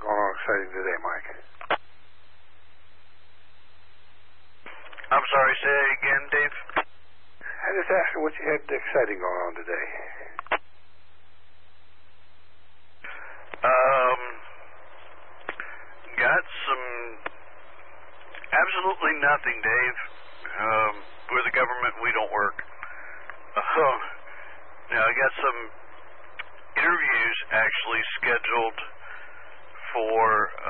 going on exciting today, Mike? I'm sorry, say it again, Dave? I just asked you what you had exciting going on today. Got some absolutely nothing, Dave. We're the government, we don't work. Now, I got some interviews actually scheduled for,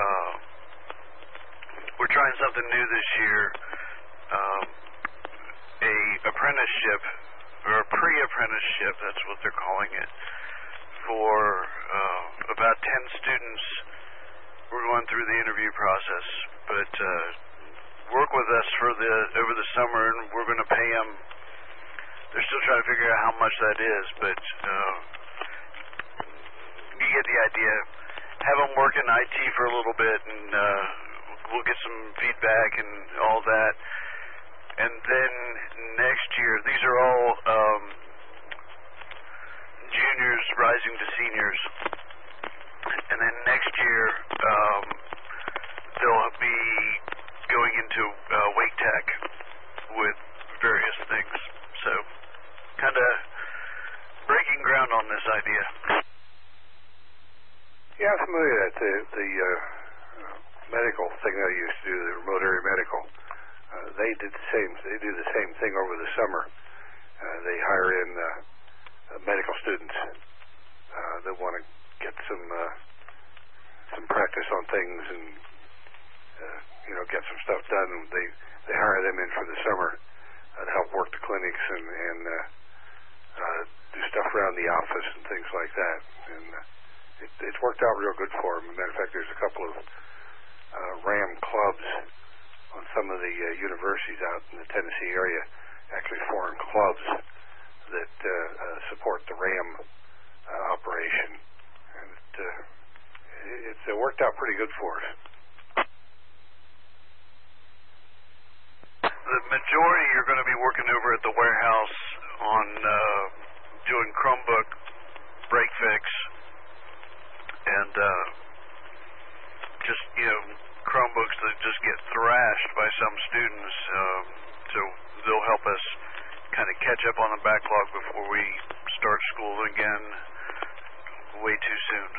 we're trying something new this year, a apprenticeship, or a pre-apprenticeship, that's what they're calling it, for about 10 students. We're going through the interview process, but work with us for over the summer, and we're going to pay them. They're still trying to figure out how much that is, but you get the idea. Have them work in IT for a little bit, and we'll get some feedback and all that. And then next year, these are all juniors rising to seniors. And then next year, they'll be going into Wake Tech with various things. So, kind of breaking ground on this idea. Yeah, I'm familiar with that. The medical thing I used to do, the remote area medical, they did the same. They do the same thing over the summer. They hire in medical students that want to get some practice on things and get some stuff done. They hire them in for the summer to help work the clinics and do stuff around the office and things like that. And it's worked out real good for them. As a matter of fact, there's a couple of RAM clubs on some of the universities out in the Tennessee area, actually foreign clubs that support the RAM operation. And it's worked out pretty good for us. The majority are going to be working over at the warehouse on doing Chromebook break fix and just, Chromebooks that just get thrashed by some students. So they'll help us kind of catch up on the backlog before we start school again way too soon.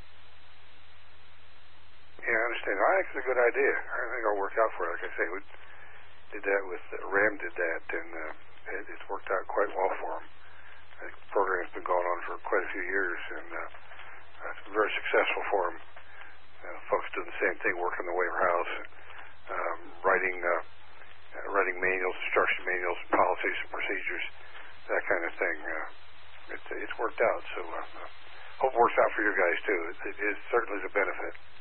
Yeah, I understand. I think it's a good idea. I think it'll work out for it. Like I say, we did that with RAM did that, and it's worked out quite well for them. The program's been going on for quite a few years, and it's been very successful for them. Folks doing the same thing, working the warehouse, writing manuals, instruction manuals, policies and procedures, that kind of thing. It's worked out. So hope it works out for you guys too. It certainly is a benefit.